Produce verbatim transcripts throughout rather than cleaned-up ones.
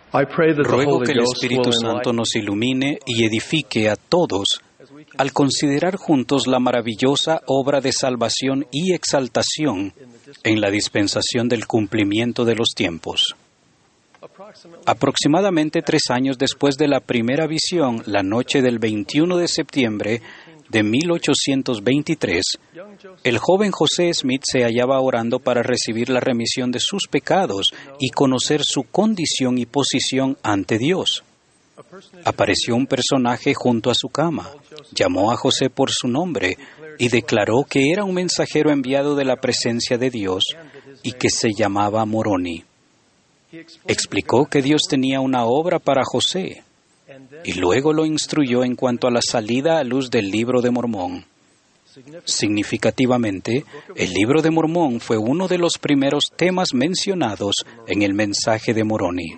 Ruego que el Espíritu Santo nos ilumine y edifique a todos al considerar juntos la maravillosa obra de salvación y exaltación en la dispensación del cumplimiento de los tiempos. Aproximadamente tres años después de la primera visión, la noche del veintiuno de septiembre de mil ochocientos veintitrés, el joven José Smith se hallaba orando para recibir la remisión de sus pecados y conocer su condición y posición ante Dios. Apareció un personaje junto a su cama, llamó a José por su nombre y declaró que era un mensajero enviado de la presencia de Dios y que se llamaba Moroni. Explicó que Dios tenía una obra para José y luego lo instruyó en cuanto a la salida a luz del Libro de Mormón. Significativamente, el Libro de Mormón fue uno de los primeros temas mencionados en el mensaje de Moroni.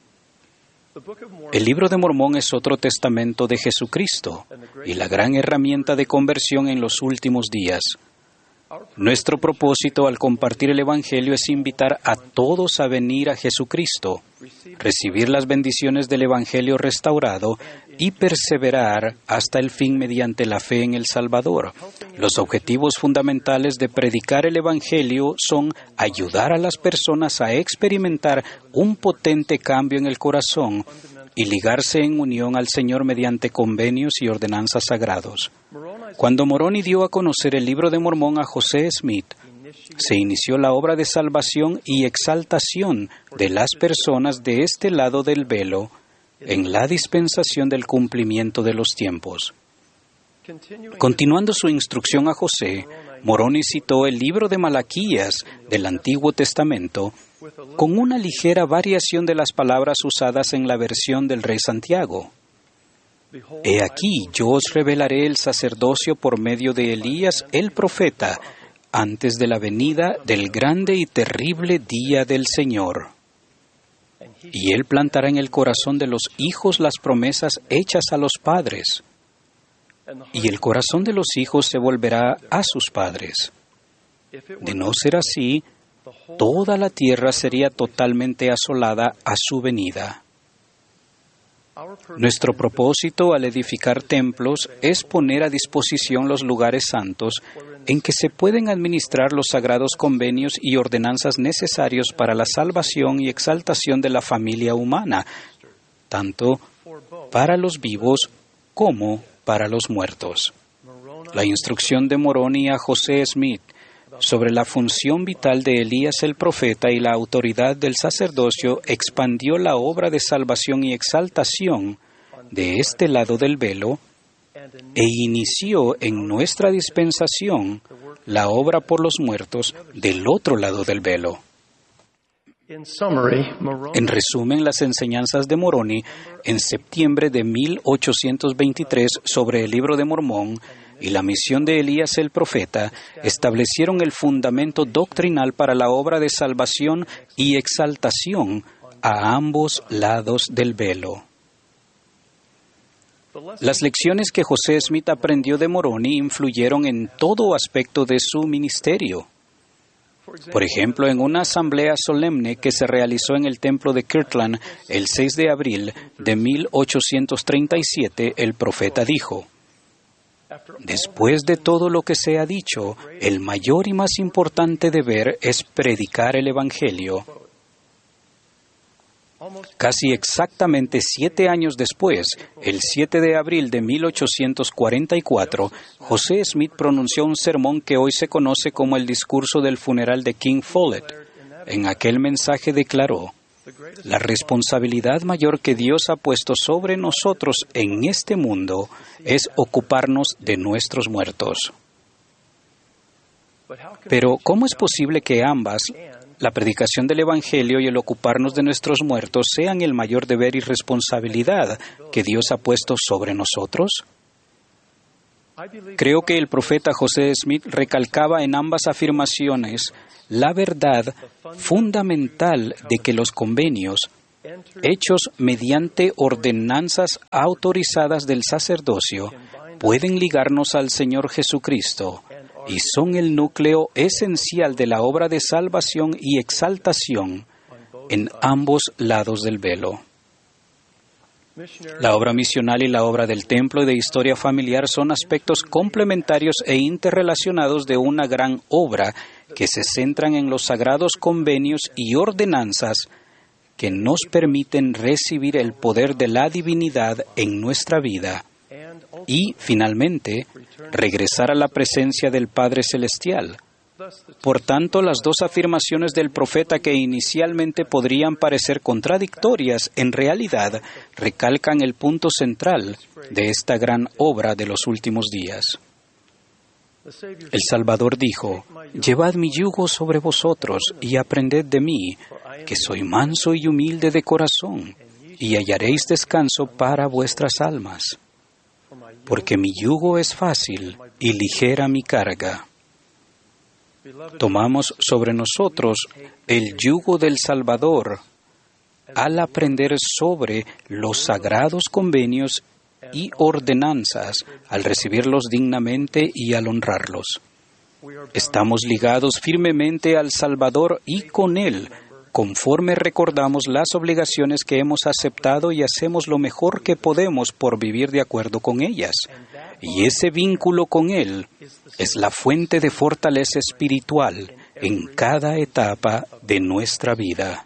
El Libro de Mormón es otro testamento de Jesucristo y la gran herramienta de conversión en los últimos días. Nuestro propósito al compartir el Evangelio es invitar a todos a venir a Jesucristo, recibir las bendiciones del Evangelio restaurado y perseverar hasta el fin mediante la fe en el Salvador. Los objetivos fundamentales de predicar el Evangelio son ayudar a las personas a experimentar un potente cambio en el corazón y ligarse en unión al Señor mediante convenios y ordenanzas sagrados. Cuando Moroni dio a conocer el Libro de Mormón a José Smith, se inició la obra de salvación y exaltación de las personas de este lado del velo en la dispensación del cumplimiento de los tiempos. Continuando su instrucción a José, Moroni citó el libro de Malaquías del Antiguo Testamento con una ligera variación de las palabras usadas en la versión del Rey Santiago. He aquí, yo os revelaré el sacerdocio por medio de Elías el profeta, antes de la venida del grande y terrible día del Señor. Y él plantará en el corazón de los hijos las promesas hechas a los padres, y el corazón de los hijos se volverá a sus padres. De no ser así, toda la tierra sería totalmente asolada a su venida. Nuestro propósito al edificar templos es poner a disposición los lugares santos en que se pueden administrar los sagrados convenios y ordenanzas necesarios para la salvación y exaltación de la familia humana, tanto para los vivos como para los muertos. La instrucción de Moroni a José Smith sobre la función vital de Elías el profeta y la autoridad del sacerdocio expandió la obra de salvación y exaltación de este lado del velo e inició en nuestra dispensación la obra por los muertos del otro lado del velo. En resumen, las enseñanzas de Moroni en septiembre de mil ochocientos veintitrés sobre el Libro de Mormón y la misión de Elías el profeta establecieron el fundamento doctrinal para la obra de salvación y exaltación a ambos lados del velo. Las lecciones que José Smith aprendió de Moroni influyeron en todo aspecto de su ministerio. Por ejemplo, en una asamblea solemne que se realizó en el templo de Kirtland el seis de abril de mil ochocientos treinta y siete, el profeta dijo: Después de todo lo que se ha dicho, el mayor y más importante deber es predicar el Evangelio. Casi exactamente siete años después, el siete de abril de mil ochocientos cuarenta y cuatro, José Smith pronunció un sermón que hoy se conoce como el discurso del funeral de King Follett. En aquel mensaje declaró: La responsabilidad mayor que Dios ha puesto sobre nosotros en este mundo es ocuparnos de nuestros muertos. Pero, ¿cómo es posible que ambas, la predicación del Evangelio y el ocuparnos de nuestros muertos, sean el mayor deber y responsabilidad que Dios ha puesto sobre nosotros? Creo que el profeta José Smith recalcaba en ambas afirmaciones la verdad fundamental de que los convenios, hechos mediante ordenanzas autorizadas del sacerdocio, pueden ligarnos al Señor Jesucristo y son el núcleo esencial de la obra de salvación y exaltación en ambos lados del velo. La obra misional y la obra del templo y de historia familiar son aspectos complementarios e interrelacionados de una gran obra que se centran en los sagrados convenios y ordenanzas que nos permiten recibir el poder de la divinidad en nuestra vida y, finalmente, regresar a la presencia del Padre Celestial. Por tanto, las dos afirmaciones del profeta que inicialmente podrían parecer contradictorias, en realidad recalcan el punto central de esta gran obra de los últimos días. El Salvador dijo: «Llevad mi yugo sobre vosotros y aprended de mí, que soy manso y humilde de corazón, y hallaréis descanso para vuestras almas. Porque mi yugo es fácil y ligera mi carga». Tomamos sobre nosotros el yugo del Salvador al aprender sobre los sagrados convenios y ordenanzas, al recibirlos dignamente y al honrarlos. Estamos ligados firmemente al Salvador y con Él, conforme recordamos las obligaciones que hemos aceptado y hacemos lo mejor que podemos por vivir de acuerdo con ellas. Y ese vínculo con Él es la fuente de fortaleza espiritual en cada etapa de nuestra vida.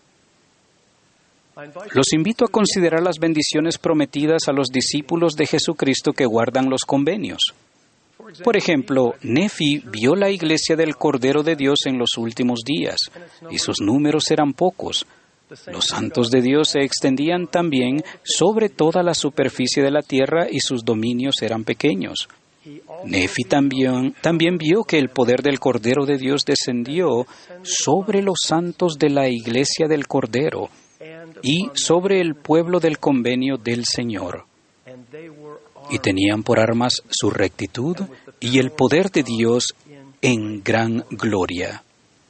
Los invito a considerar las bendiciones prometidas a los discípulos de Jesucristo que guardan los convenios. Por ejemplo, Nefi vio la iglesia del Cordero de Dios en los últimos días, y sus números eran pocos. Los santos de Dios se extendían también sobre toda la superficie de la tierra y sus dominios eran pequeños. Nefi también, también vio que el poder del Cordero de Dios descendió sobre los santos de la iglesia del Cordero y sobre el pueblo del convenio del Señor. Y tenían por armas su rectitud y el poder de Dios en gran gloria.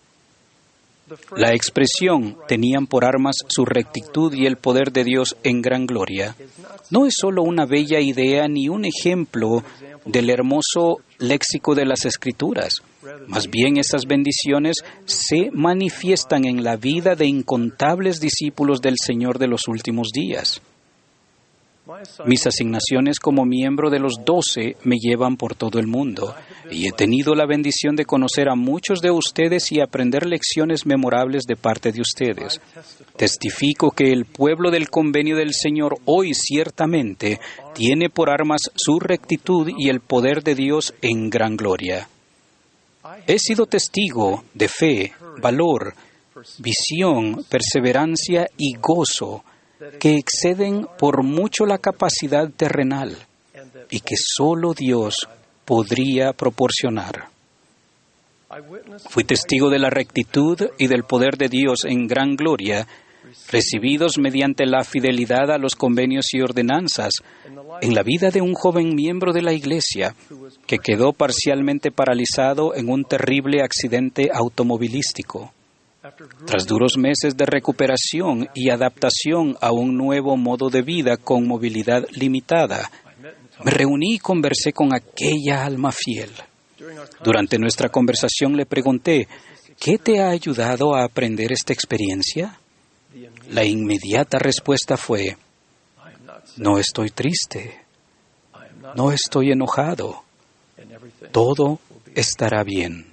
La expresión «tenían por armas su rectitud y el poder de Dios en gran gloria» no es solo una bella idea ni un ejemplo del hermoso léxico de las Escrituras. Más bien, esas bendiciones se manifiestan en la vida de incontables discípulos del Señor de los últimos días. Mis asignaciones como miembro de los doce me llevan por todo el mundo y he tenido la bendición de conocer a muchos de ustedes y aprender lecciones memorables de parte de ustedes. Testifico que el pueblo del convenio del Señor hoy ciertamente tiene por armas su rectitud y el poder de Dios en gran gloria. He sido testigo de fe, valor, visión, perseverancia y gozo que exceden por mucho la capacidad terrenal y que solo Dios podría proporcionar. Fui testigo de la rectitud y del poder de Dios en gran gloria, recibidos mediante la fidelidad a los convenios y ordenanzas en la vida de un joven miembro de la Iglesia que quedó parcialmente paralizado en un terrible accidente automovilístico. Tras duros meses de recuperación y adaptación a un nuevo modo de vida con movilidad limitada, me reuní y conversé con aquella alma fiel. Durante nuestra conversación le pregunté, ¿qué te ha ayudado a aprender esta experiencia? La inmediata respuesta fue, no estoy triste, no estoy enojado, todo estará bien.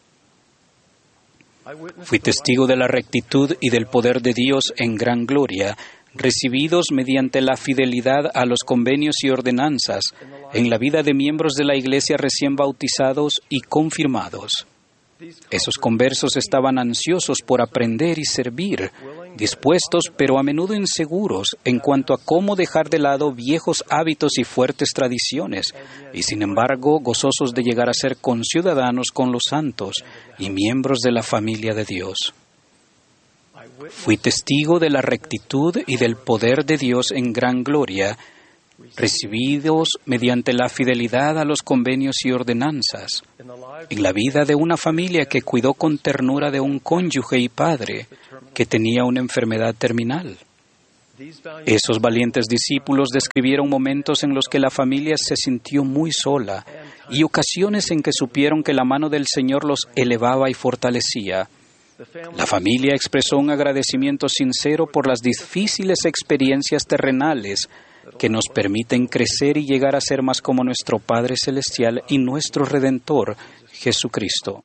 Fui testigo de la rectitud y del poder de Dios en gran gloria, recibidos mediante la fidelidad a los convenios y ordenanzas en la vida de miembros de la Iglesia recién bautizados y confirmados. Esos conversos estaban ansiosos por aprender y servir, dispuestos pero a menudo inseguros en cuanto a cómo dejar de lado viejos hábitos y fuertes tradiciones, y sin embargo gozosos de llegar a ser conciudadanos con los santos y miembros de la familia de Dios. Fui testigo de la rectitud y del poder de Dios en gran gloria, recibidos mediante la fidelidad a los convenios y ordenanzas, en la vida de una familia que cuidó con ternura de un cónyuge y padre que tenía una enfermedad terminal. Esos valientes discípulos describieron momentos en los que la familia se sintió muy sola y ocasiones en que supieron que la mano del Señor los elevaba y fortalecía. La familia expresó un agradecimiento sincero por las difíciles experiencias terrenales que nos permiten crecer y llegar a ser más como nuestro Padre Celestial y nuestro Redentor, Jesucristo.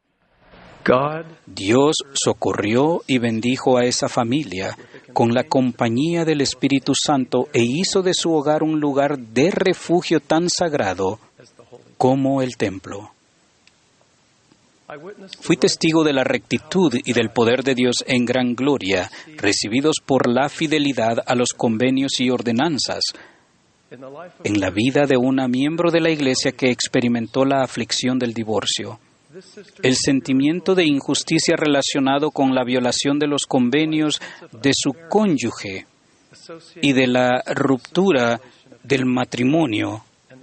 Dios socorrió y bendijo a esa familia con la compañía del Espíritu Santo e hizo de su hogar un lugar de refugio tan sagrado como el templo. Fui testigo de la rectitud y del poder de Dios en gran gloria, recibidos por la fidelidad a los convenios y ordenanzas, en la vida de una miembro de la Iglesia que experimentó la aflicción del divorcio. El sentimiento de injusticia relacionado con la violación de los convenios de su cónyuge y de la ruptura del matrimonio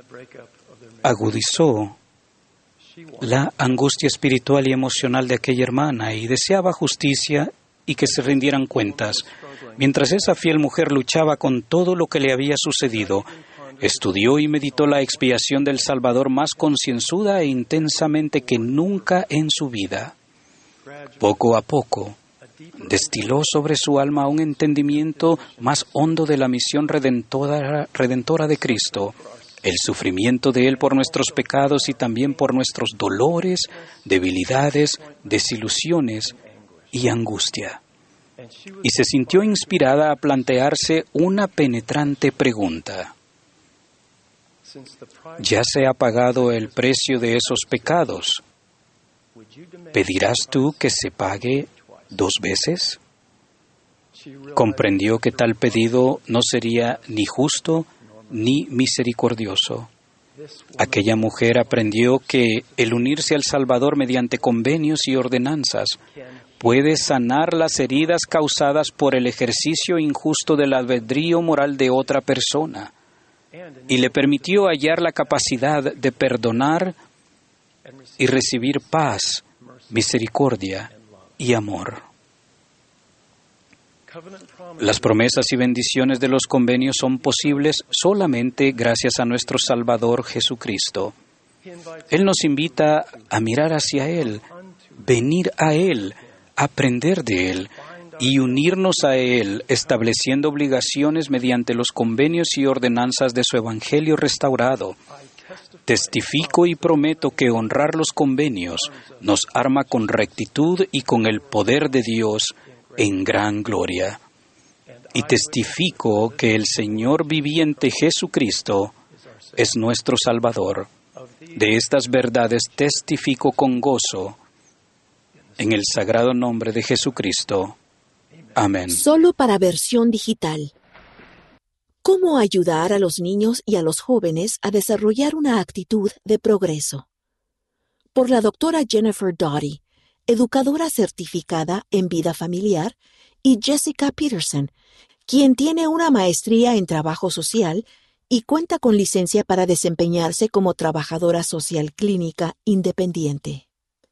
agudizó la angustia espiritual y emocional de aquella hermana y deseaba justicia y que se rindieran cuentas. Mientras esa fiel mujer luchaba con todo lo que le había sucedido, estudió y meditó la expiación del Salvador más concienzuda e intensamente que nunca en su vida. Poco a poco, destiló sobre su alma un entendimiento más hondo de la misión redentora, redentora de Cristo, el sufrimiento de Él por nuestros pecados y también por nuestros dolores, debilidades, desilusiones y angustia. Y se sintió inspirada a plantearse una penetrante pregunta. ¿Ya se ha pagado el precio de esos pecados? ¿Pedirás tú que se pague dos veces? Comprendió que tal pedido no sería ni justo ni misericordioso. Aquella mujer aprendió que el unirse al Salvador mediante convenios y ordenanzas puede sanar las heridas causadas por el ejercicio injusto del albedrío moral de otra persona y le permitió hallar la capacidad de perdonar y recibir paz, misericordia y amor. Las promesas y bendiciones de los convenios son posibles solamente gracias a nuestro Salvador Jesucristo. Él nos invita a mirar hacia Él, venir a Él, aprender de Él y unirnos a Él, estableciendo obligaciones mediante los convenios y ordenanzas de su Evangelio restaurado. Testifico y prometo que honrar los convenios nos arma con rectitud y con el poder de Dios en gran gloria. Y testifico que el Señor viviente Jesucristo es nuestro Salvador. De estas verdades testifico con gozo en el sagrado nombre de Jesucristo. Amén. Solo para versión digital. ¿Cómo ayudar a los niños y a los jóvenes a desarrollar una actitud de progreso? Por la doctora Jennifer Doughty, educadora certificada en vida familiar, y Jessica Peterson, quien tiene una maestría en trabajo social y cuenta con licencia para desempeñarse como trabajadora social clínica independiente.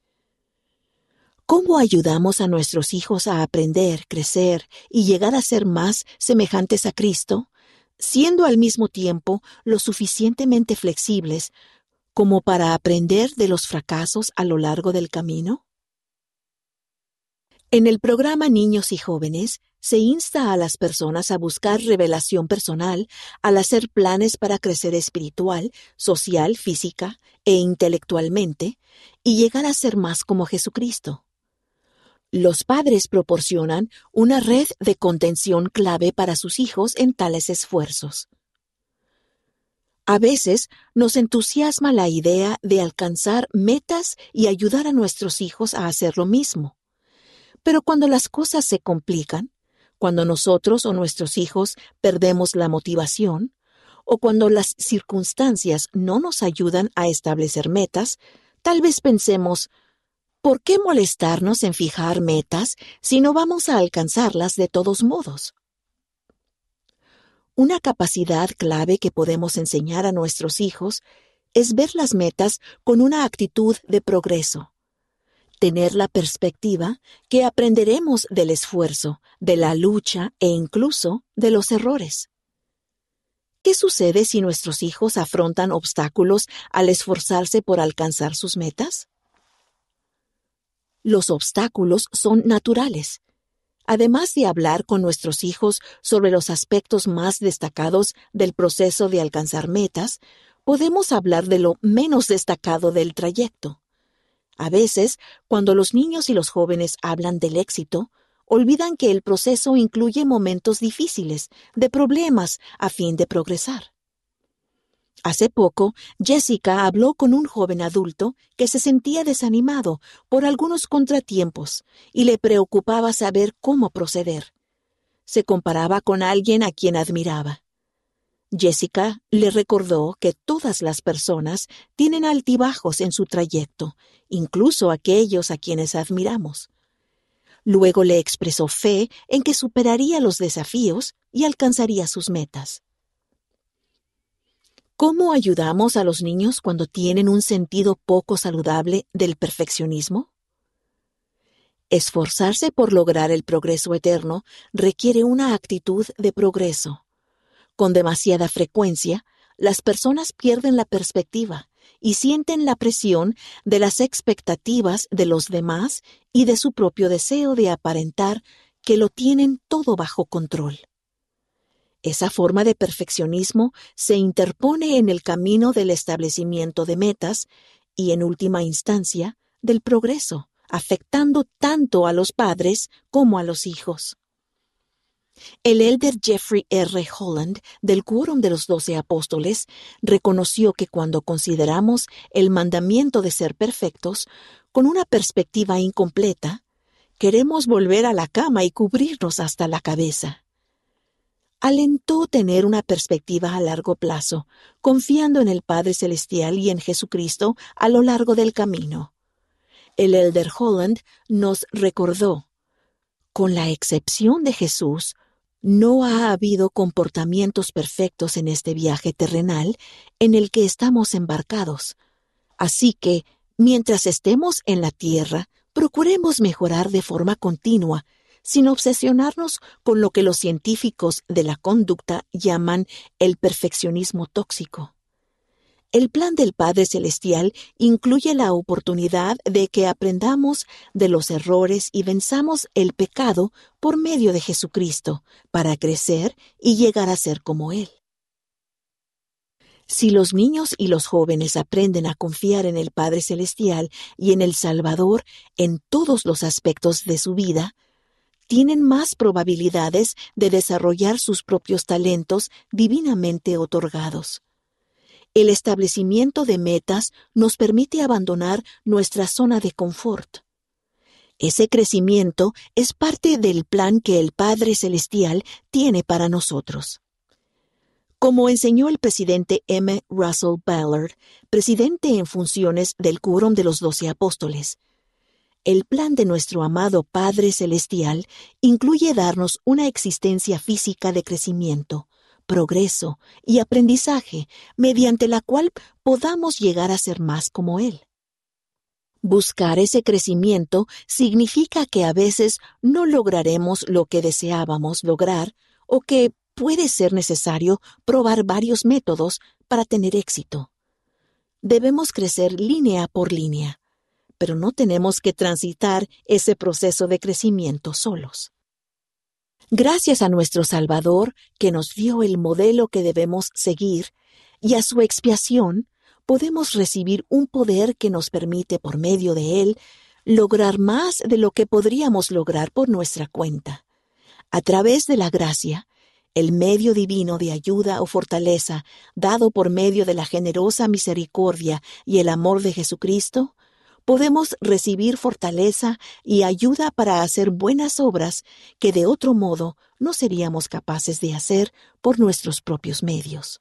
¿Cómo ayudamos a nuestros hijos a aprender, crecer y llegar a ser más semejantes a Cristo, siendo al mismo tiempo lo suficientemente flexibles como para aprender de los fracasos a lo largo del camino? En el programa Niños y Jóvenes, se insta a las personas a buscar revelación personal al hacer planes para crecer espiritual, social, física e intelectualmente y llegar a ser más como Jesucristo. Los padres proporcionan una red de contención clave para sus hijos en tales esfuerzos. A veces nos entusiasma la idea de alcanzar metas y ayudar a nuestros hijos a hacer lo mismo. Pero cuando las cosas se complican, cuando nosotros o nuestros hijos perdemos la motivación, o cuando las circunstancias no nos ayudan a establecer metas, tal vez pensemos, ¿por qué molestarnos en fijar metas si no vamos a alcanzarlas de todos modos? Una capacidad clave que podemos enseñar a nuestros hijos es ver las metas con una actitud de progreso. Tener la perspectiva que aprenderemos del esfuerzo, de la lucha e incluso de los errores. ¿Qué sucede si nuestros hijos afrontan obstáculos al esforzarse por alcanzar sus metas? Los obstáculos son naturales. Además de hablar con nuestros hijos sobre los aspectos más destacados del proceso de alcanzar metas, podemos hablar de lo menos destacado del trayecto. A veces, cuando los niños y los jóvenes hablan del éxito, olvidan que el proceso incluye momentos difíciles, de problemas, a fin de progresar. Hace poco, Jessica habló con un joven adulto que se sentía desanimado por algunos contratiempos y le preocupaba saber cómo proceder. Se comparaba con alguien a quien admiraba. Jessica le recordó que todas las personas tienen altibajos en su trayecto, incluso aquellos a quienes admiramos. Luego le expresó fe en que superaría los desafíos y alcanzaría sus metas. ¿Cómo ayudamos a los niños cuando tienen un sentido poco saludable del perfeccionismo? Esforzarse por lograr el progreso eterno requiere una actitud de progreso. Con demasiada frecuencia, las personas pierden la perspectiva y sienten la presión de las expectativas de los demás y de su propio deseo de aparentar que lo tienen todo bajo control. Esa forma de perfeccionismo se interpone en el camino del establecimiento de metas y, en última instancia, del progreso, afectando tanto a los padres como a los hijos. El elder Jeffrey R. Holland, del Quórum de los Doce Apóstoles, reconoció que cuando consideramos el mandamiento de ser perfectos con una perspectiva incompleta, queremos volver a la cama y cubrirnos hasta la cabeza. Alentó tener una perspectiva a largo plazo, confiando en el Padre Celestial y en Jesucristo a lo largo del camino. El elder Holland nos recordó: con la excepción de Jesús, no ha habido comportamientos perfectos en este viaje terrenal en el que estamos embarcados. Así que, mientras estemos en la tierra, procuremos mejorar de forma continua, sin obsesionarnos con lo que los científicos de la conducta llaman el perfeccionismo tóxico. El plan del Padre Celestial incluye la oportunidad de que aprendamos de los errores y venzamos el pecado por medio de Jesucristo para crecer y llegar a ser como Él. Si los niños y los jóvenes aprenden a confiar en el Padre Celestial y en el Salvador en todos los aspectos de su vida, tienen más probabilidades de desarrollar sus propios talentos divinamente otorgados. El establecimiento de metas nos permite abandonar nuestra zona de confort. Ese crecimiento es parte del plan que el Padre Celestial tiene para nosotros. Como enseñó el presidente M. Russell Ballard, presidente en funciones del Quórum de los Doce Apóstoles, el plan de nuestro amado Padre Celestial incluye darnos una existencia física de crecimiento, progreso y aprendizaje, mediante la cual podamos llegar a ser más como Él. Buscar ese crecimiento significa que a veces no lograremos lo que deseábamos lograr o que puede ser necesario probar varios métodos para tener éxito. Debemos crecer línea por línea, pero no tenemos que transitar ese proceso de crecimiento solos. Gracias a nuestro Salvador, que nos dio el modelo que debemos seguir, y a su expiación, podemos recibir un poder que nos permite, por medio de él, lograr más de lo que podríamos lograr por nuestra cuenta. A través de la gracia, el medio divino de ayuda o fortaleza dado por medio de la generosa misericordia y el amor de Jesucristo, podemos recibir fortaleza y ayuda para hacer buenas obras que de otro modo no seríamos capaces de hacer por nuestros propios medios.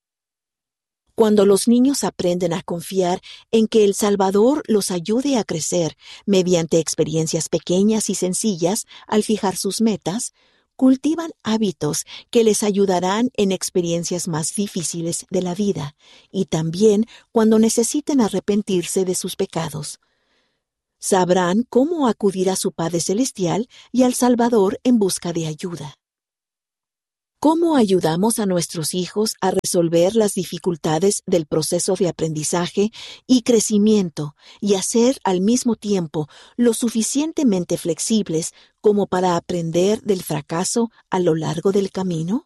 Cuando los niños aprenden a confiar en que el Salvador los ayude a crecer mediante experiencias pequeñas y sencillas al fijar sus metas, cultivan hábitos que les ayudarán en experiencias más difíciles de la vida y también cuando necesiten arrepentirse de sus pecados. Sabrán cómo acudir a su Padre Celestial y al Salvador en busca de ayuda. ¿Cómo ayudamos a nuestros hijos a resolver las dificultades del proceso de aprendizaje y crecimiento y a ser al mismo tiempo lo suficientemente flexibles como para aprender del fracaso a lo largo del camino?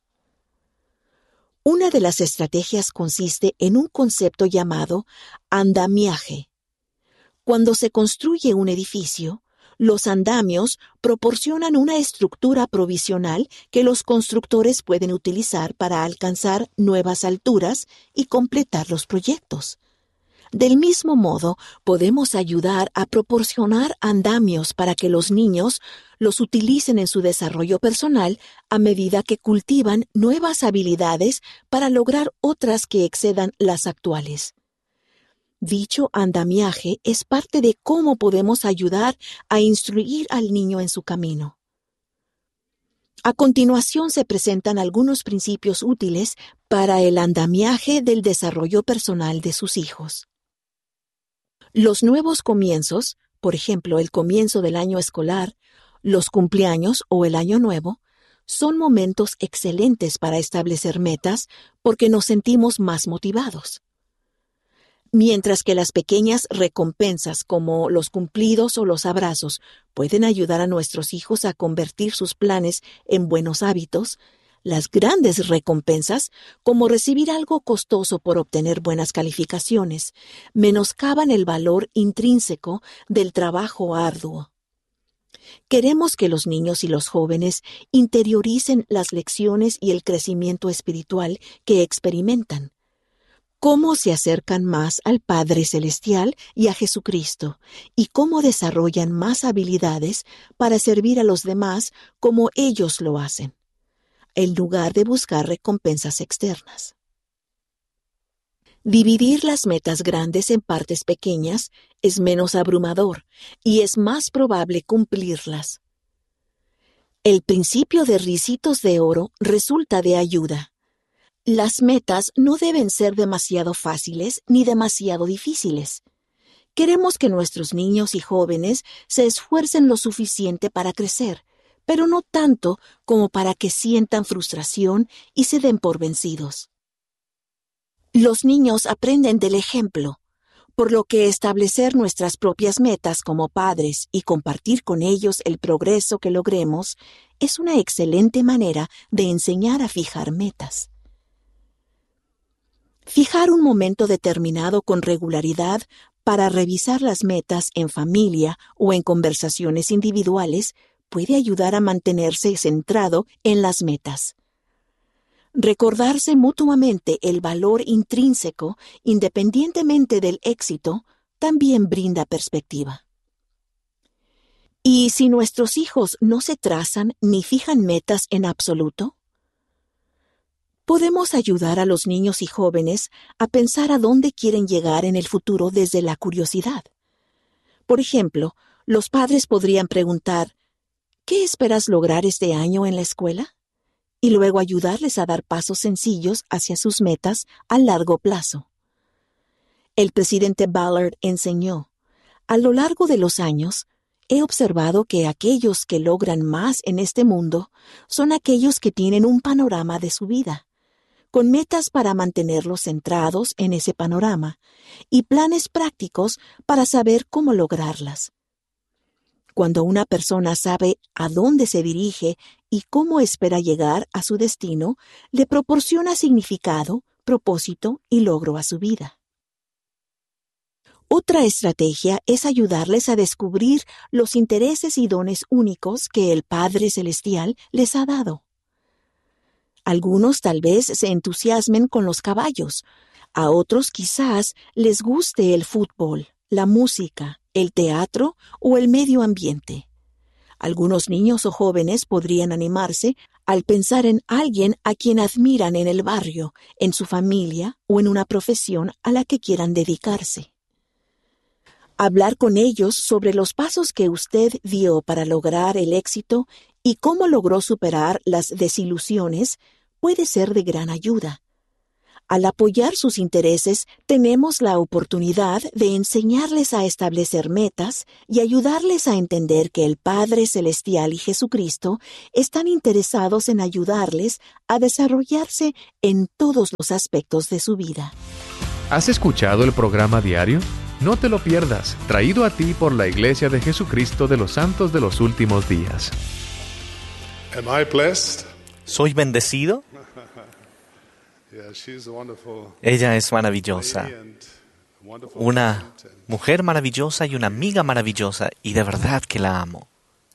Una de las estrategias consiste en un concepto llamado andamiaje. Cuando se construye un edificio, los andamios proporcionan una estructura provisional que los constructores pueden utilizar para alcanzar nuevas alturas y completar los proyectos. Del mismo modo, podemos ayudar a proporcionar andamios para que los niños los utilicen en su desarrollo personal a medida que cultivan nuevas habilidades para lograr otras que excedan las actuales. Dicho andamiaje es parte de cómo podemos ayudar a instruir al niño en su camino. A continuación se presentan algunos principios útiles para el andamiaje del desarrollo personal de sus hijos. Los nuevos comienzos, por ejemplo, el comienzo del año escolar, los cumpleaños o el año nuevo, son momentos excelentes para establecer metas porque nos sentimos más motivados. Mientras que las pequeñas recompensas como los cumplidos o los abrazos pueden ayudar a nuestros hijos a convertir sus planes en buenos hábitos, las grandes recompensas, como recibir algo costoso por obtener buenas calificaciones, menoscaban el valor intrínseco del trabajo arduo. Queremos que los niños y los jóvenes interioricen las lecciones y el crecimiento espiritual que experimentan. Cómo se acercan más al Padre Celestial y a Jesucristo, y cómo desarrollan más habilidades para servir a los demás como ellos lo hacen, en lugar de buscar recompensas externas. Dividir las metas grandes en partes pequeñas es menos abrumador y es más probable cumplirlas. El principio de ricitos de oro resulta de ayuda. Las metas no deben ser demasiado fáciles ni demasiado difíciles. Queremos que nuestros niños y jóvenes se esfuercen lo suficiente para crecer, pero no tanto como para que sientan frustración y se den por vencidos. Los niños aprenden del ejemplo, por lo que establecer nuestras propias metas como padres y compartir con ellos el progreso que logremos es una excelente manera de enseñar a fijar metas. Fijar un momento determinado con regularidad para revisar las metas en familia o en conversaciones individuales puede ayudar a mantenerse centrado en las metas. Recordarse mutuamente el valor intrínseco, independientemente del éxito, también brinda perspectiva. ¿Y si nuestros hijos no se trazan ni fijan metas en absoluto? Podemos ayudar a los niños y jóvenes a pensar a dónde quieren llegar en el futuro desde la curiosidad. Por ejemplo, los padres podrían preguntar, ¿qué esperas lograr este año en la escuela? Y luego ayudarles a dar pasos sencillos hacia sus metas a largo plazo. El presidente Ballard enseñó, a lo largo de los años, he observado que aquellos que logran más en este mundo son aquellos que tienen un panorama de su vida, con metas para mantenerlos centrados en ese panorama y planes prácticos para saber cómo lograrlas. Cuando una persona sabe a dónde se dirige y cómo espera llegar a su destino, le proporciona significado, propósito y logro a su vida. Otra estrategia es ayudarles a descubrir los intereses y dones únicos que el Padre Celestial les ha dado. Algunos tal vez se entusiasmen con los caballos, a otros quizás les guste el fútbol, la música, el teatro o el medio ambiente. Algunos niños o jóvenes podrían animarse al pensar en alguien a quien admiran en el barrio, en su familia o en una profesión a la que quieran dedicarse. Hablar con ellos sobre los pasos que usted dio para lograr el éxito y cómo logró superar las desilusiones puede ser de gran ayuda. Al apoyar sus intereses, tenemos la oportunidad de enseñarles a establecer metas y ayudarles a entender que el Padre Celestial y Jesucristo están interesados en ayudarles a desarrollarse en todos los aspectos de su vida. ¿Has escuchado el programa diario? No te lo pierdas, traído a ti por la Iglesia de Jesucristo de los Santos de los Últimos Días. Am I blessed? ¿Soy bendecido? Yeah, she's a wonderful Ella es maravillosa, lady and wonderful una friend, and- mujer maravillosa y una amiga maravillosa, y de verdad que la amo.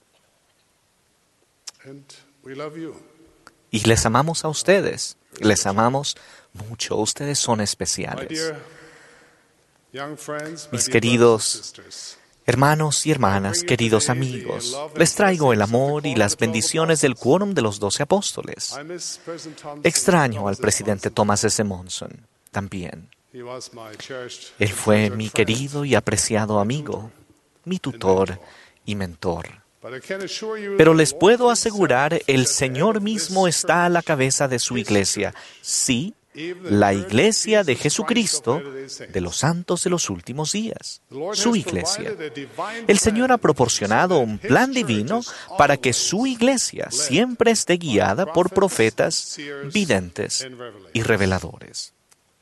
and we love you. Y les amamos a ustedes, les amamos mucho, ustedes son My especiales. dear young friends, my Mis dear queridos brothers and sisters, Hermanos y hermanas, queridos amigos, les traigo el amor y las bendiciones del quórum de los doce apóstoles. I miss President Thomas. Extraño al presidente Thomas S. Monson también. He was my cherished Él fue and mi friend. querido y apreciado amigo, mi tutor y mentor. But I can assure you Pero that les the puedo Lord asegurar, himself el is at the Señor head of mismo this está a la church. cabeza de su His iglesia. church. Sí, Even the la church of iglesia de Jesus Jesucristo Christ of Latter-day Saints. de los santos de los últimos días, The Lord su has iglesia. provided a divine El Señor ha plan proporcionado so that un his plan church divino is para que always su iglesia led siempre esté guiada by por prophets, profetas, seers, videntes and revelators. y reveladores.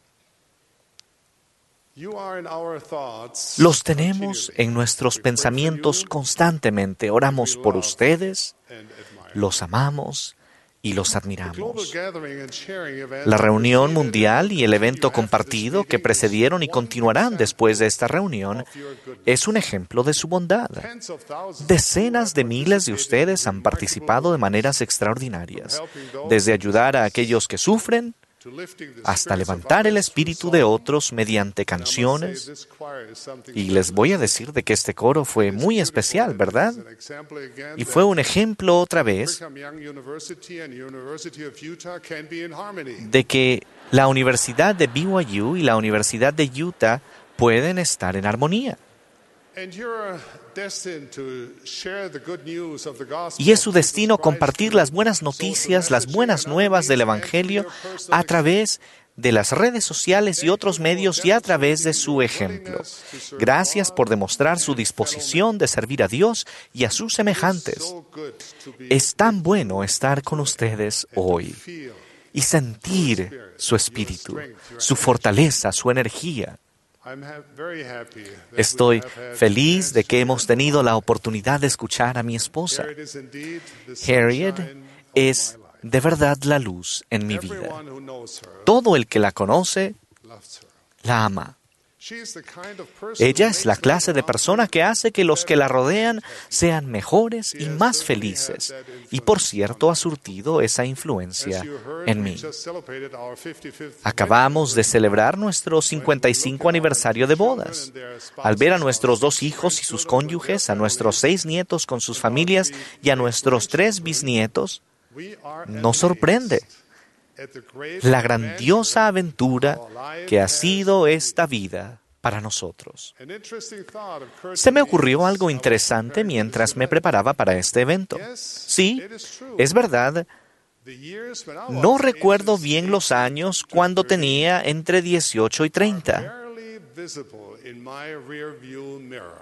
You are in our thoughts Los tenemos continually. en nuestros We pray for pensamientos you, constantemente. Oramos por ustedes, and admire. los amamos y los The global admiramos. gathering and sharing event La reunión preceded mundial y el and evento continue after this compartido meeting que is precedieron y one continuarán example después de esta reunión of your goodness. es un ejemplo de su bondad. Tens of thousands of Decenas de you have miles de participated ustedes in han remarkable participado de ways, maneras extraordinarias, desde ayudar a aquellos que sufren to lifting the hasta spirits of levantar el others through espíritu de song. otros mediante And I must say, canciones. this choir is something Y les voy a decir de que este coro fue It's muy beautiful, especial, and ¿verdad? it's an example again Y that fue un ejemplo otra vez Brigham Young University and University of Utah can be in harmony. de que la Universidad de B Y U y la Universidad de Utah pueden estar en armonía. And you're destined to share the good news of the gospel Y es su of Jesus destino Christ compartir through las buenas noticias, social las buenas messaging and nuevas del other means Evangelio and through your personal a través de las redes sociales y otros medios y a través de su ejemplo. Gracias por demostrar su disposición de servir a Dios y a sus semejantes. So good to be Es tan bueno estar con ustedes hoy feel y sentir su espíritu, su fortaleza, su energía. I'm ha- very happy that Estoy we have had feliz de que chance hemos tenido la oportunidad de escuchar a mi esposa. Harriet is indeed the Harriet sunshine of es my life. de verdad la luz en mi vida. Everyone who knows her Todo el que la conoce loves her. la ama. She is the kind of person Ella who es la makes clase de everyone persona que hace que los que la rodean sean mejores y más felices. Y por cierto, ha surtido esa influencia As you heard, en we mí. just celebrated our fifty-fifth Acabamos de wedding celebrar nuestro cincuenta y cinco aniversario de bodas. Al ver a nuestros dos hijos y sus cónyuges, a nuestros seis nietos con sus familias y a nuestros tres bisnietos, We are nos sorprende at the great la grandiosa aventura our life que ha has sido esta vida para nosotros. An interesting thought occurred Se me to me ocurrió as algo I was interesante preparing mientras this me event. preparaba para este evento. Yes, Sí, it is true. es verdad, The years when I no was recuerdo ages bien los eighteen años to cuando thirty tenía entre dieciocho y are treinta. barely visible in my rear view mirror.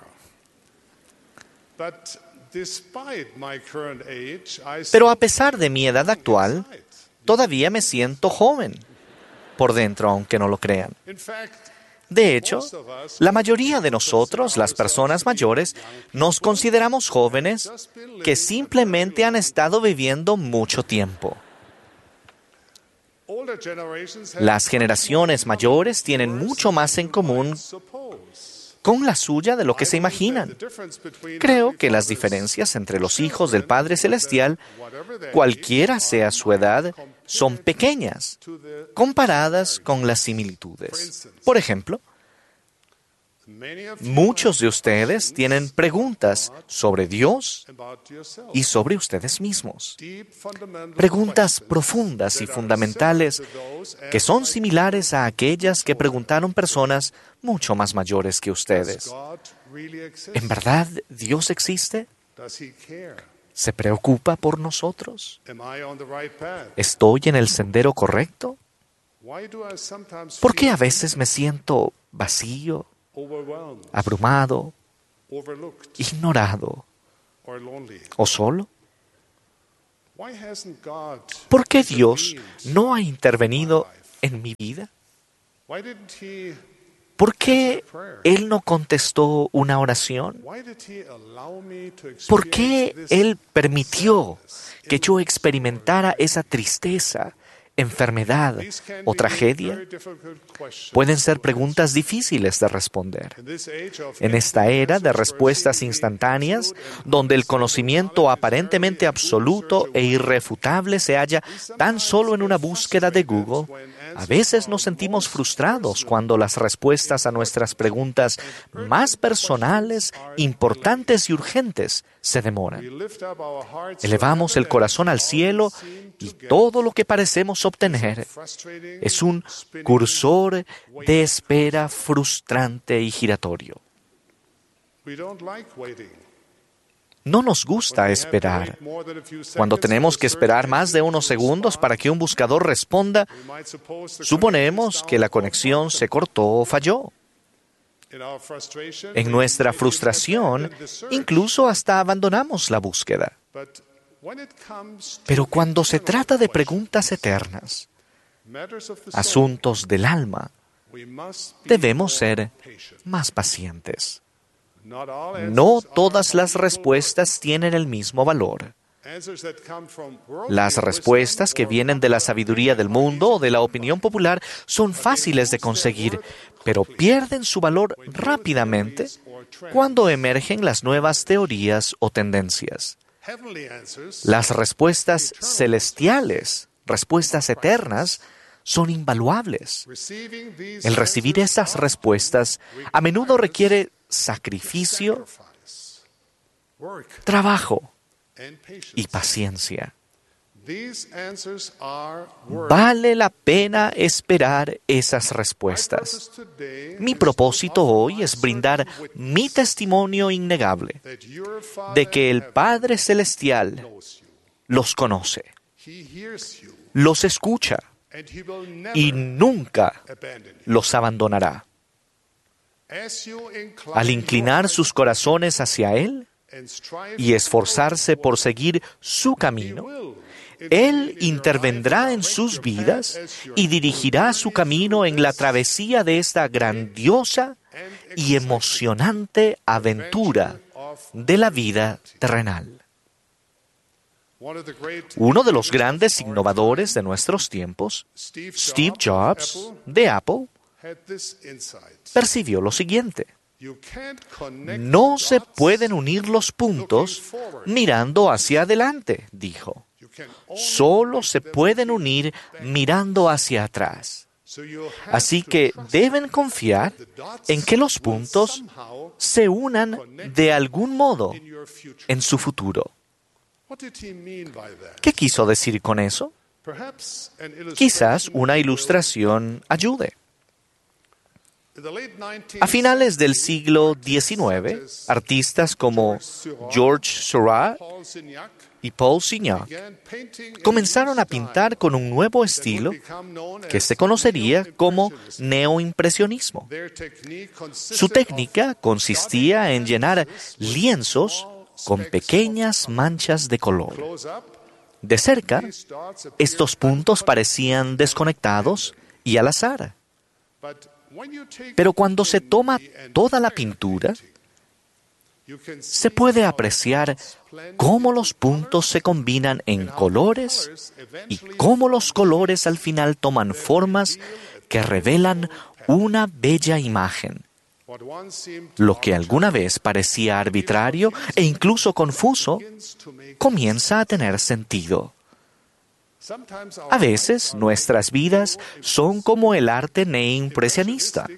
But despite my current age, I Pero a still pesar de mi edad actual, inside. todavía me siento joven por dentro, aunque no lo crean. In fact, De hecho, la mayoría de nosotros, las personas mayores, nos consideramos jóvenes que simplemente han estado viviendo mucho tiempo. older generations have Las generaciones mayores tienen mucho más en común con la suya de lo que se imaginan. Creo que las diferencias entre los hijos del Padre Celestial, cualquiera sea su edad, son pequeñas, comparadas con las similitudes. Por ejemplo, muchos de ustedes tienen preguntas sobre Dios y sobre ustedes mismos. Preguntas profundas y fundamentales que son similares a aquellas que preguntaron personas mucho más mayores que ustedes. ¿En verdad Dios existe? ¿Se preocupa por nosotros? ¿Estoy en el sendero correcto? ¿Por qué a veces me siento vacío, abrumado, ignorado o solo? ¿Por qué Dios no ha intervenido en mi vida? ¿Por qué Él no contestó una oración? ¿Por qué Él permitió que yo experimentara esa tristeza, enfermedad o tragedia? Pueden ser preguntas difíciles de responder. En esta era de respuestas instantáneas, donde el conocimiento aparentemente absoluto e irrefutable se halla tan solo en una búsqueda de Google, a veces nos sentimos frustrados cuando las respuestas a nuestras preguntas más personales, importantes y urgentes se demoran. Elevamos el corazón al cielo y todo lo que parecemos obtener es un cursor de espera frustrante y giratorio. No nos gusta esperar. Cuando tenemos que esperar más de unos segundos para que un buscador responda, suponemos que la conexión se cortó o falló. En nuestra frustración, incluso hasta abandonamos la búsqueda. Pero cuando se trata de preguntas eternas, asuntos del alma, debemos ser más pacientes. No todas las respuestas tienen el mismo valor. Las respuestas que vienen de la sabiduría del mundo o de la opinión popular son fáciles de conseguir, pero pierden su valor rápidamente cuando emergen las nuevas teorías o tendencias. Las respuestas celestiales, respuestas eternas, son invaluables. El recibir esas respuestas a menudo requiere sacrificio, trabajo y paciencia. Vale la pena esperar esas respuestas. Mi propósito hoy es brindar mi testimonio innegable de que el Padre Celestial los conoce, los escucha y nunca los abandonará. Al inclinar sus corazones hacia Él y esforzarse por seguir su camino, Él intervendrá en sus vidas y dirigirá su camino en la travesía de esta grandiosa y emocionante aventura de la vida terrenal. Uno de los grandes innovadores de nuestros tiempos, Steve Jobs, de Apple, percibió lo siguiente: no se pueden unir los puntos mirando hacia adelante, dijo. Solo se pueden unir mirando hacia atrás. Así que deben confiar en que los puntos se unan de algún modo en su futuro. ¿Qué quiso decir con eso? Quizás una ilustración ayude. A finales del siglo diecinueve, artistas como George Seurat y Paul Signac comenzaron a pintar con un nuevo estilo que se conocería como neoimpresionismo. Su técnica consistía en llenar lienzos con pequeñas manchas de color. De cerca, estos puntos parecían desconectados y al azar. Pero cuando se toma toda la pintura, se puede apreciar cómo los puntos se combinan en colores y cómo los colores al final toman formas que revelan una bella imagen. Lo que alguna vez parecía arbitrario e incluso confuso, comienza a tener sentido. A veces nuestras vidas son como el arte neoimpresionista.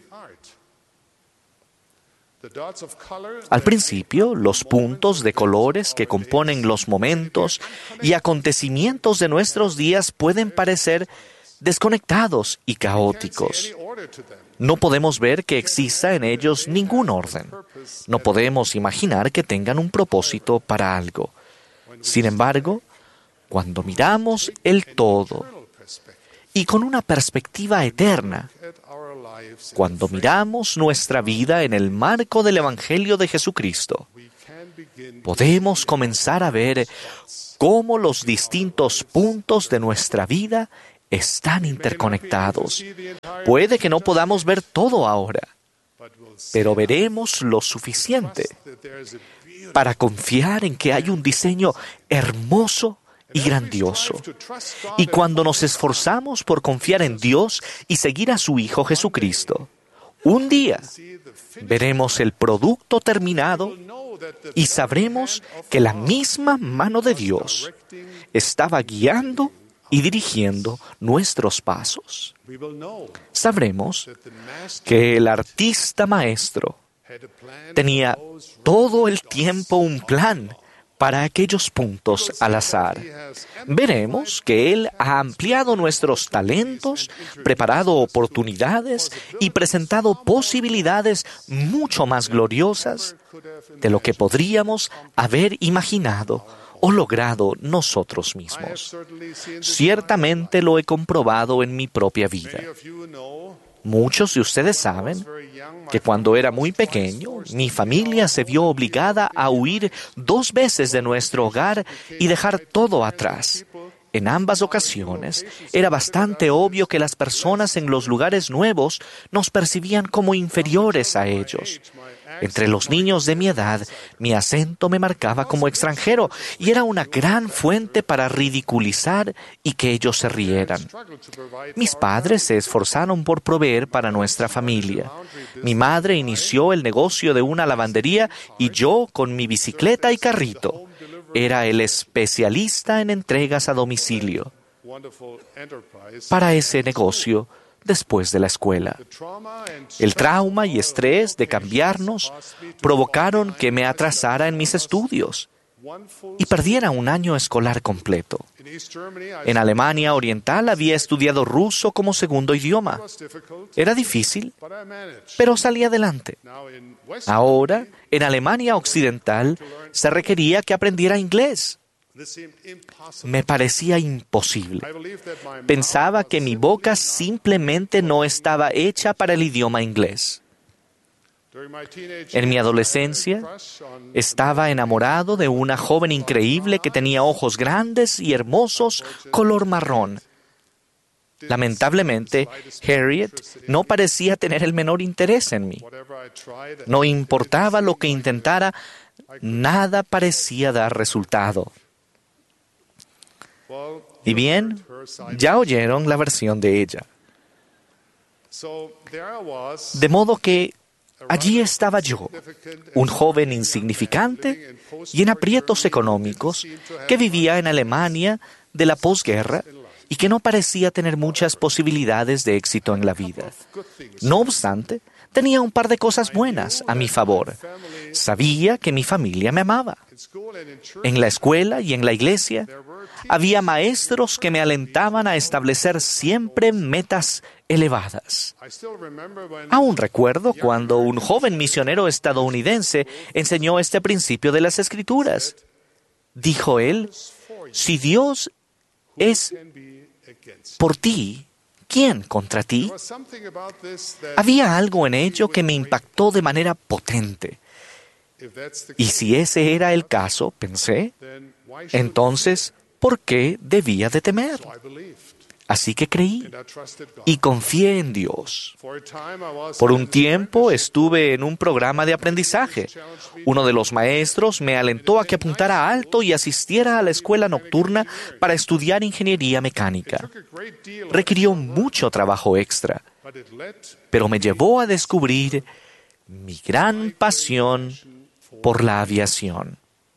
Al principio, los puntos de colores que componen los momentos y acontecimientos de nuestros días pueden parecer desconectados y caóticos. No podemos ver que exista en ellos ningún orden. No podemos imaginar que tengan un propósito para algo. Sin embargo, cuando miramos el todo y con una perspectiva eterna. Cuando miramos nuestra vida en el marco del Evangelio de Jesucristo, podemos comenzar a ver cómo los distintos puntos de nuestra vida están interconectados. Puede que no podamos ver todo ahora, pero veremos lo suficiente para confiar en que hay un diseño hermoso y grandioso. Y cuando nos esforzamos por confiar en Dios y seguir a su Hijo Jesucristo, un día veremos el producto terminado y sabremos que la misma mano de Dios estaba guiando y dirigiendo nuestros pasos. Sabremos que el artista maestro tenía todo el tiempo un plan para aquellos puntos al azar. Veremos que Él ha ampliado nuestros talentos, preparado oportunidades y presentado posibilidades mucho más gloriosas de lo que podríamos haber imaginado o logrado nosotros mismos. Ciertamente lo he comprobado en mi propia vida. Muchos de ustedes saben que cuando era muy pequeño, mi familia se vio obligada a huir dos veces de nuestro hogar y dejar todo atrás. En ambas ocasiones, era bastante obvio que las personas en los lugares nuevos nos percibían como inferiores a ellos. Entre los niños de mi edad, mi acento me marcaba como extranjero y era una gran fuente para ridiculizar y que ellos se rieran. Mis padres se esforzaron por proveer para nuestra familia. Mi madre inició el negocio de una lavandería y yo, con mi bicicleta y carrito, era el especialista en entregas a domicilio para ese negocio después de la escuela. El trauma y estrés de cambiarnos provocaron que me atrasara en mis estudios y perdiera un año escolar completo. En Alemania Oriental había estudiado ruso como segundo idioma. Era difícil, pero salí adelante. Ahora, en Alemania Occidental, se requería que aprendiera inglés. Me parecía imposible. Pensaba que mi boca simplemente no estaba hecha para el idioma inglés. En mi adolescencia, estaba enamorado de una joven increíble que tenía ojos grandes y hermosos, color marrón. Lamentablemente, Harriet no parecía tener el menor interés en mí. No importaba lo que intentara, nada parecía dar resultado. Y bien, ya oyeron la versión de ella. De modo que allí estaba yo, un joven insignificante y en aprietos económicos que vivía en Alemania de la posguerra y que no parecía tener muchas posibilidades de éxito en la vida. No obstante, tenía un par de cosas buenas a mi favor. Sabía que mi familia me amaba. En la escuela y en la iglesia había maestros que me alentaban a establecer siempre metas elevadas. Aún recuerdo cuando un joven misionero estadounidense enseñó este principio de las Escrituras. Dijo él, si Dios es por ti, ¿quién contra ti? Había algo en ello que me impactó de manera potente. Y si ese era el caso, pensé, entonces, ¿por qué debía de temer? Así que creí y confié en Dios. Por un tiempo estuve en un programa de aprendizaje. Uno de los maestros me alentó a que apuntara alto y asistiera a la escuela nocturna para estudiar ingeniería mecánica. Requirió mucho trabajo extra, pero me llevó a descubrir mi gran pasión por la aviación.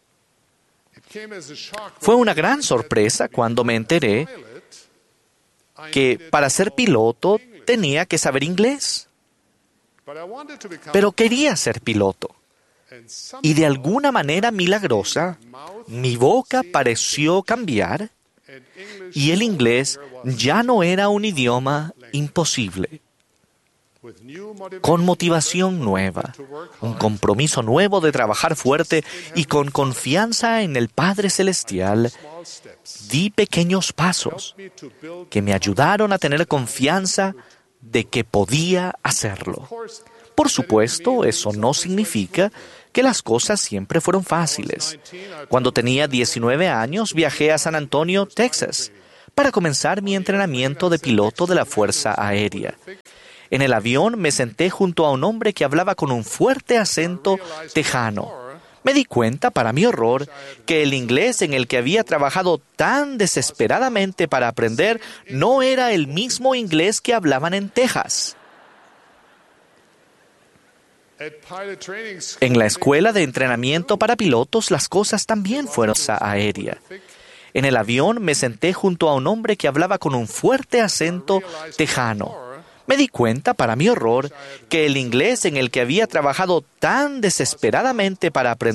Fue una gran sorpresa cuando me enteré que para ser piloto tenía que saber inglés. Pero quería ser piloto. Y de alguna manera milagrosa, mi boca pareció cambiar y el inglés ya no era un idioma imposible. con motivación nueva, un compromiso nuevo de trabajar fuerte y con confianza en el Padre Celestial, di pequeños pasos que me ayudaron a tener confianza de que podía hacerlo. Por supuesto, eso no significa que las cosas siempre fueron fáciles. Cuando tenía diecinueve años, viajé a San Antonio, Texas, para comenzar mi entrenamiento de piloto de la Fuerza Aérea. En el avión me senté junto a un hombre que hablaba con un fuerte acento tejano. Me di cuenta, para mi horror, que el inglés en el que había trabajado tan desesperadamente para aprender no era el mismo inglés que hablaban en Texas. En la escuela de entrenamiento para pilotos, las cosas también fueron aérea. En el avión me senté junto a un hombre que hablaba con un fuerte acento tejano. Me di cuenta, para mi horror, que el inglés en el que había trabajado tan desesperadamente para aprender